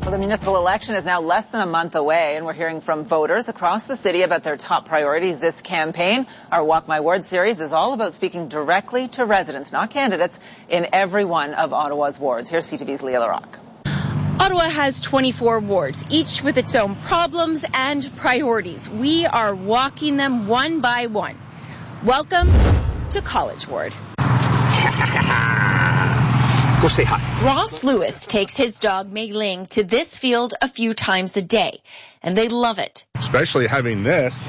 Well, the municipal election is now less than a month away, and we're hearing from voters across the city about their top priorities this campaign. Our Walk My Ward series is all about speaking directly to residents, not candidates, in every one of Ottawa's wards. Here's CTV's Leah LaRocque. Ottawa has 24 wards, each with its own problems and priorities. We are walking them one by one. Welcome to College Ward. Go say hi. Ross Lewis takes his dog Mei Ling to this field a few times a day, and they love it. Especially having this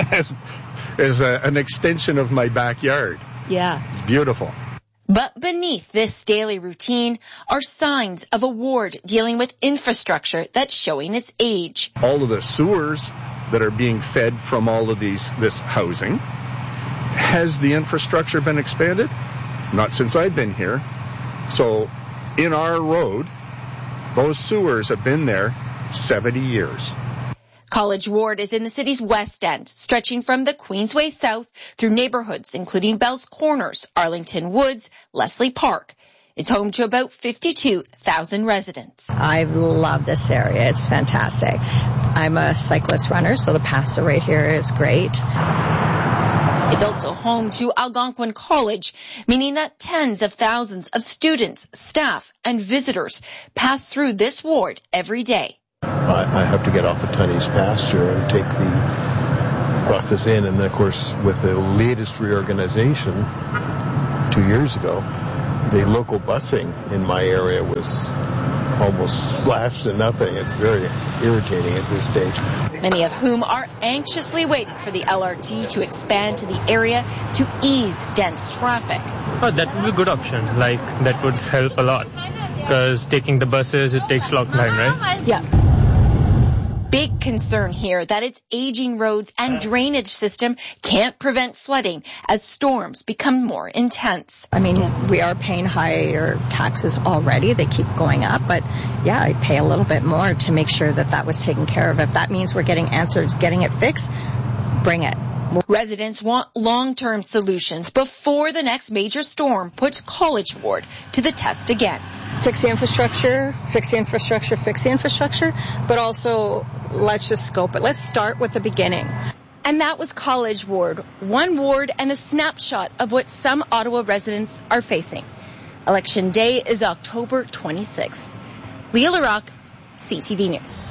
as an extension of my backyard. Yeah. It's beautiful. But beneath this daily routine are signs of a ward dealing with infrastructure that's showing its age. All of the sewers that are being fed from all of this housing, has the infrastructure been expanded? Not since I've been here. So in our road, those sewers have been there 70 years. College Ward is in the city's west end, stretching from the Queensway South through neighborhoods including Bell's Corners, Arlington Woods, Leslie Park. It's home to about 52,000 residents. I love this area. It's fantastic. I'm a cyclist runner, so the paths right here is great. It's also home to Algonquin College, meaning that tens of thousands of students, staff, and visitors pass through this ward every day. I have to get off at Tunney's pasture and take the buses in, and then, of course, with the latest reorganization 2 years ago, the local busing in my area was almost slashed to nothing. It's very irritating at this stage. Many of whom are anxiously waiting for the LRT to expand to the area to ease dense traffic. Oh, that would be a good option. That would help a lot. Because taking the buses, it takes a long time, right? Yes. Big concern here that its aging roads and drainage system can't prevent flooding as storms become more intense. I mean, we are paying higher taxes already. They keep going up. But, yeah, I pay a little bit more to make sure that was taken care of. If that means we're getting answers, getting it fixed, bring it. Residents want long-term solutions before the next major storm puts College Ward to the test again. Fix the infrastructure, but also let's just scope it. Let's start with the beginning. And that was College Ward, one ward and a snapshot of what some Ottawa residents are facing. Election Day is October 26th. Leah LaRocque, CTV News.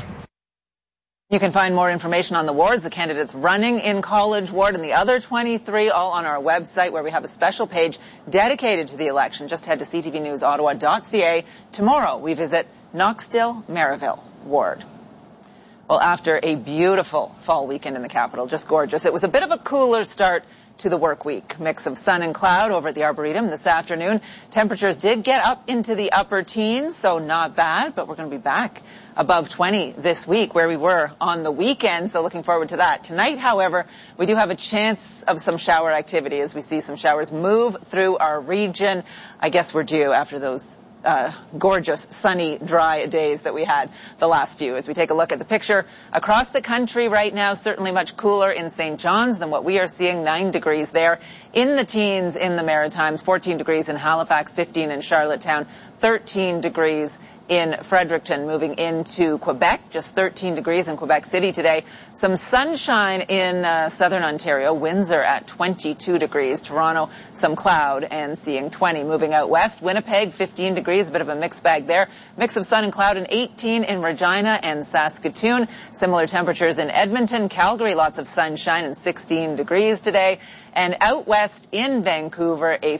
You can find more information on the wards, the candidates running in College Ward, and the other 23 all on our website, where we have a special page dedicated to the election. Just head to ctvnewsottawa.ca. Tomorrow we visit Knoxdale-Merivale Ward. Well, after a beautiful fall weekend in the capital, just gorgeous, it was a bit of a cooler start to the work week. Mix of sun and cloud over at the Arboretum this afternoon. Temperatures did get up into the upper teens, so not bad, but we're going to be back above 20 this week, where we were on the weekend, so looking forward to that. Tonight, however, we do have a chance of some shower activity as we see some showers move through our region. I guess we're due after those gorgeous, sunny, dry days that we had the last few. As we take a look at the picture across the country right now, certainly much cooler in St. John's than what we are seeing, 9 degrees there. In the teens in the Maritimes, 14 degrees in Halifax, 15 in Charlottetown, 13 degrees in Fredericton. Moving into Quebec, just 13 degrees in Quebec City today. Some sunshine in southern Ontario, Windsor at 22 degrees. Toronto, some cloud and seeing 20. Moving out west, Winnipeg, 15 degrees, a bit of a mixed bag there. Mix of sun and cloud, and 18 in Regina and Saskatoon. Similar temperatures in Edmonton, Calgary, lots of sunshine and 16 degrees today. And out west in Vancouver, a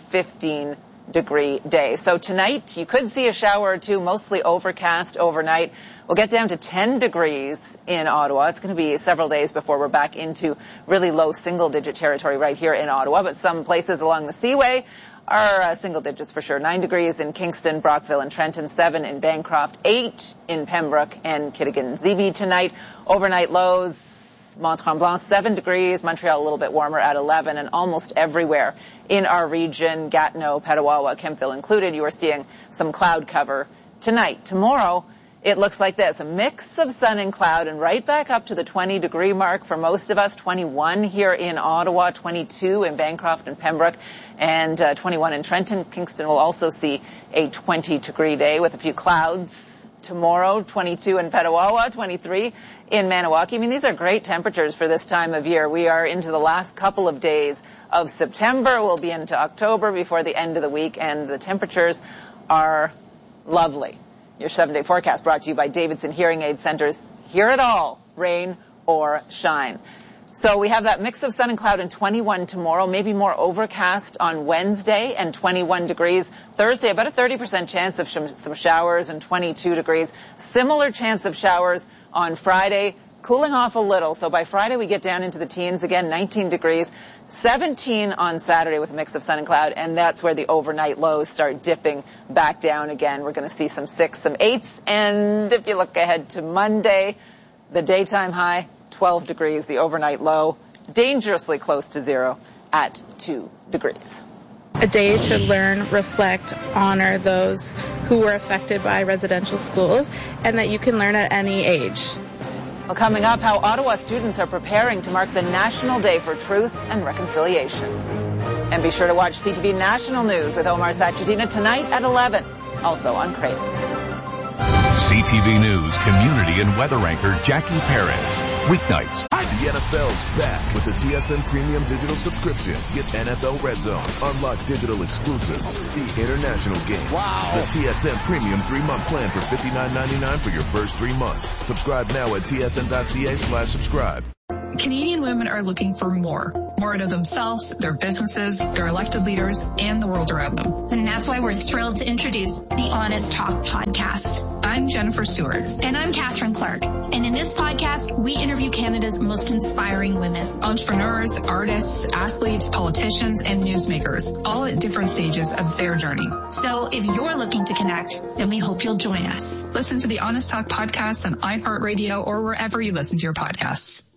15-degree day. So tonight, you could see a shower or two, mostly overcast overnight. We'll get down to 10 degrees in Ottawa. It's going to be several days before we're back into really low single-digit territory right here in Ottawa. But some places along the Seaway are single digits for sure. 9 degrees in Kingston, Brockville, and Trenton. 7 in Bancroft. 8 in Pembroke and Kittigan-Zibi tonight. Overnight lows, Mont-Tremblant, 7 degrees. Montreal a little bit warmer at 11, and almost everywhere in our region, Gatineau, Petawawa, Kemptville included, you are seeing some cloud cover tonight. Tomorrow, it looks like this, a mix of sun and cloud, and right back up to the 20-degree mark for most of us. 21 here in Ottawa, 22 in Bancroft and Pembroke, and 21 in Trenton. Kingston will also see a 20-degree day with a few clouds tomorrow, 22 in Petawawa, 23 in Maniwaki. I mean, these are great temperatures for this time of year. We are into the last couple of days of September. We'll be into October before the end of the week, and the temperatures are lovely. Your 7-day forecast brought to you by Davidson Hearing Aid Centers. Hear it all, rain or shine. So we have that mix of sun and cloud and 21 tomorrow, maybe more overcast on Wednesday and 21 degrees. Thursday, about a 30% chance of some showers and 22 degrees. Similar chance of showers on Friday, cooling off a little. So by Friday we get down into the teens again, 19 degrees. 17 on Saturday with a mix of sun and cloud, and that's where the overnight lows start dipping back down again. We're going to see some 6s, some 8s, and if you look ahead to Monday, the daytime high, 12 degrees, the overnight low, dangerously close to zero at 2 degrees. A day to learn, reflect, honor those who were affected by residential schools, and that you can learn at any age. Well, coming up, how Ottawa students are preparing to mark the National Day for Truth and Reconciliation. And be sure to watch CTV National News with Omar Sachedina tonight at 11, also on Crave. CTV News community and weather anchor Jackie Perez. Weeknights. The NFL's back with the TSN Premium Digital Subscription. Get NFL Red Zone, unlock digital exclusives, see international games. Wow. The TSN Premium 3-month plan for $59.99 for your first 3 months. Subscribe now at tsn.ca/subscribe. Canadian women are looking for more out of themselves, their businesses, their elected leaders, and the world around them. And that's why we're thrilled to introduce the Honest Talk podcast. I'm Jennifer Stewart. And I'm Catherine Clark. And in this podcast, we interview Canada's most inspiring women. Entrepreneurs, artists, athletes, politicians, and newsmakers, all at different stages of their journey. So if you're looking to connect, then we hope you'll join us. Listen to the Honest Talk podcast on iHeartRadio or wherever you listen to your podcasts.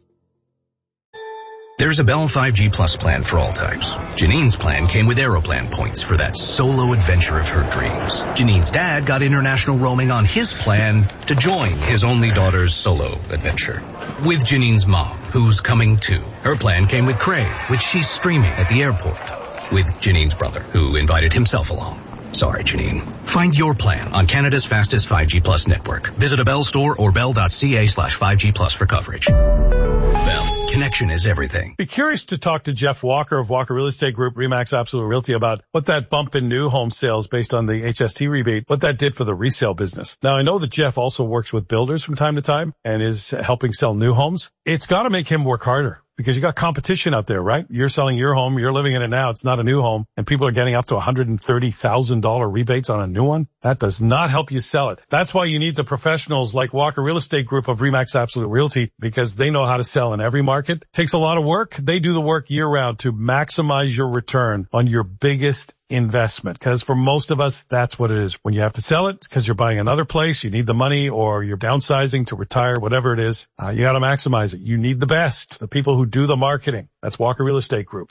There's a Bell 5G Plus plan for all types. Janine's plan came with Aeroplan points for that solo adventure of her dreams. Janine's dad got international roaming on his plan to join his only daughter's solo adventure. With Janine's mom, who's coming too. Her plan came with Crave, which she's streaming at the airport. With Janine's brother, who invited himself along. Sorry, Janine. Find your plan on Canada's fastest 5G Plus network. Visit a Bell store or bell.ca/5G Plus for coverage. Bell, connection is everything. Be curious to talk to Jeff Walker of Walker Real Estate Group, RE/MAX Absolute Realty, about what that bump in new home sales based on the HST rebate, what that did for the resale business. Now, I know that Jeff also works with builders from time to time and is helping sell new homes. It's got to make him work harder. Because you got competition out there, right? You're selling your home, you're living in it now, it's not a new home, and people are getting up to $130,000 rebates on a new one. That does not help you sell it. That's why you need the professionals like Walker Real Estate Group of RE/MAX Absolute Realty, because they know how to sell in every market. Takes a lot of work. They do the work year round to maximize your return on your biggest investment. Because for most of us, that's what it is. When you have to sell it, it's because you're buying another place, you need the money, or you're downsizing to retire, whatever it is. You got to maximize it. You need the best, the people who do the marketing. That's Walker Real Estate Group.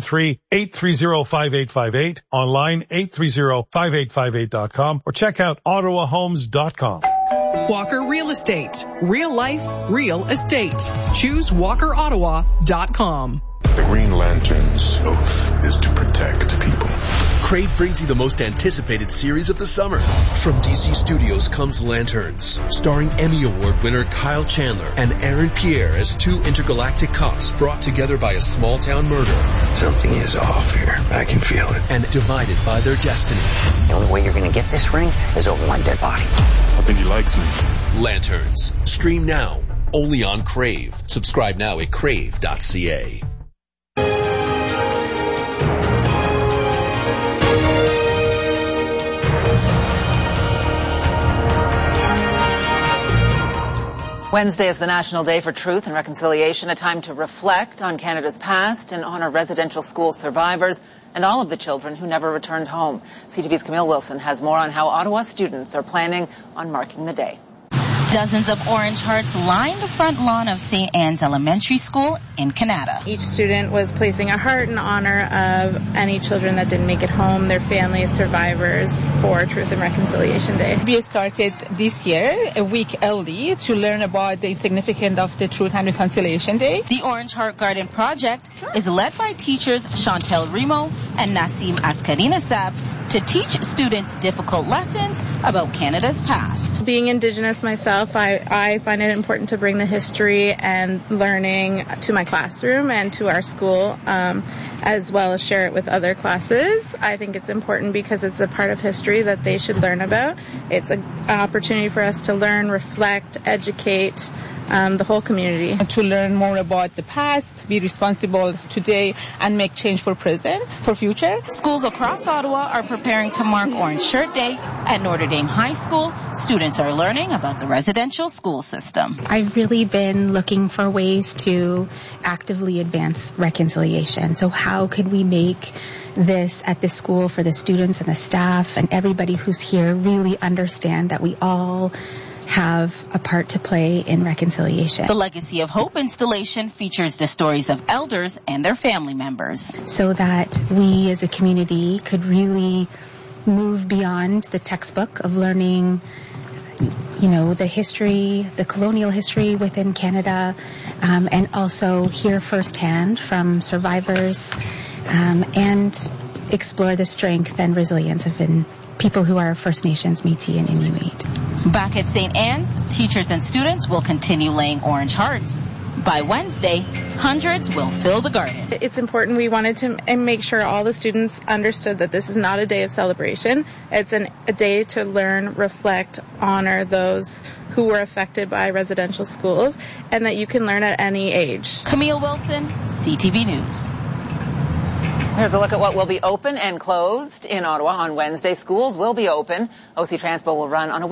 613-830-5858. Online, 830-5858.com, or check out OttawaHomes.com. Walker Real Estate. Real life, real estate. Choose WalkerOttawa.com. The Green Lantern's oath is to protect people. Crave brings you the most anticipated series of the summer. From DC Studios comes Lanterns, starring Emmy Award winner Kyle Chandler and Aaron Pierre as two intergalactic cops brought together by a small-town murder. Something is off here. I can feel it. And divided by their destiny. The only way you're going to get this ring is over my dead body. I think he likes me. Lanterns. Stream now. Only on Crave. Subscribe now at crave.ca. Wednesday is the National Day for Truth and Reconciliation, a time to reflect on Canada's past and honor residential school survivors and all of the children who never returned home. CTV's Camille Wilson has more on how Ottawa students are planning on marking the day. Dozens of orange hearts line the front lawn of St. Anne's Elementary School in Canada. Each student was placing a heart in honor of any children that didn't make it home, their families, survivors, for Truth and Reconciliation Day. We started this year a week early to learn about the significance of the Truth and Reconciliation Day. The Orange Heart Garden project is led by teachers Chantel Remo and Nassim Askarinasab to teach students difficult lessons about Canada's past. Being Indigenous myself, I find it important to bring the history and learning to my classroom and to our school, as well as share it with other classes. I think it's important because it's a part of history that they should learn about. It's an opportunity for us to learn, reflect, educate the whole community. To learn more about the past, be responsible today, and make change for present, for future. Schools across Ottawa are preparing to mark Orange Shirt Day. At Notre Dame High School, students are learning about the residential school system. I've really been looking for ways to actively advance reconciliation. So how could we make this at this school for the students and the staff and everybody who's here really understand that we all have a part to play in reconciliation. The Legacy of Hope installation features the stories of elders and their family members. So that we as a community could really move beyond the textbook of learning, the history, the colonial history within Canada, and also hear firsthand from survivors, and explore the strength and resilience of people who are First Nations, Métis, and Inuit. Back at St. Anne's, teachers and students will continue laying orange hearts. By Wednesday, hundreds will fill the garden. It's important. We wanted to make sure all the students understood that this is not a day of celebration. It's a day to learn, reflect, honor those who were affected by residential schools, and that you can learn at any age. Camille Wilson, CTV News. Here's a look at what will be open and closed in Ottawa on Wednesday. Schools will be open. OC Transpo will run on a